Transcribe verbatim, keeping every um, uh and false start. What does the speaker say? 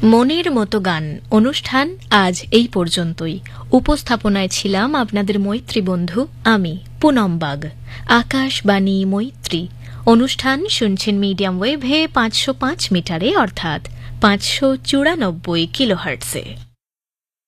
মনের মতো গান অনুষ্ঠান আজ এই পর্যন্তই। উপস্থাপনায় ছিলাম আপনাদের মৈত্রী বন্ধু আমি পুনম বাগ। আকাশবাণী মৈত্রী অনুষ্ঠান শুনছেন মিডিয়াম ওয়েভে পাঁচশো পাঁচ মিটারে অর্থাৎ পাঁচশো চুরানব্বই কিলোহার্টজে।